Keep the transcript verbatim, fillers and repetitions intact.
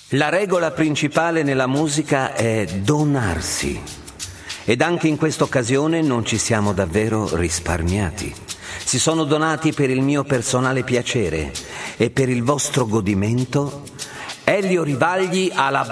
La regola principale nella musica è donarsi. Ed anche in questa occasione non ci siamo davvero risparmiati. Si sono donati per il mio personale piacere e per il vostro godimento. Elio Rivagli alla